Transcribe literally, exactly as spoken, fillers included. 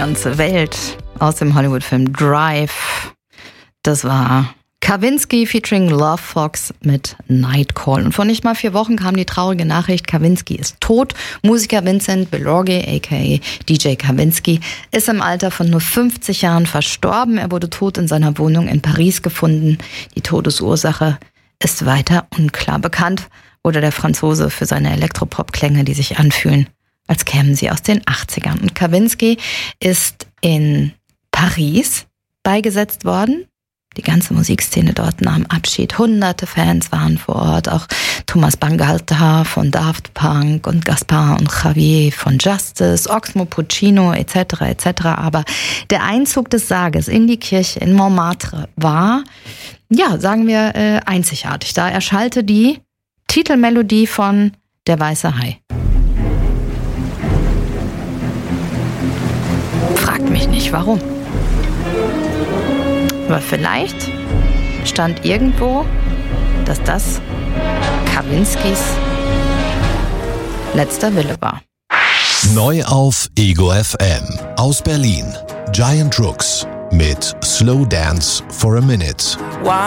ganze Welt aus dem Hollywood-Film Drive. Das war Kavinsky featuring Love Fox mit Nightcall. Und vor nicht mal vier Wochen kam die traurige Nachricht, Kavinsky ist tot. Musiker Vincent Belorge, aka D J Kavinsky, ist im Alter von nur fünfzig Jahren verstorben. Er wurde tot in seiner Wohnung in Paris gefunden. Die Todesursache ist weiter unklar. Bekannt wurde der Franzose für seine Elektropop-Klänge, die sich anfühlen, als kämen sie aus den achtzigern. Und Kavinsky ist in Paris beigesetzt worden. Die ganze Musikszene dort nahm Abschied. Hunderte Fans waren vor Ort. Auch Thomas Bangalter von Daft Punk und Gaspar und Javier von Justice, Oxmo Puccino et cetera et cetera. Aber der Einzug des Sarges in die Kirche in Montmartre war, ja, sagen wir, äh, einzigartig. Da erschallte die Titelmelodie von Der Weiße Hai. Fragt mich nicht, warum. Aber vielleicht stand irgendwo, dass das Kawinskys letzter Wille war. Neu auf Ego F M aus Berlin. Giant Rooks mit Slow Dance for a Minute.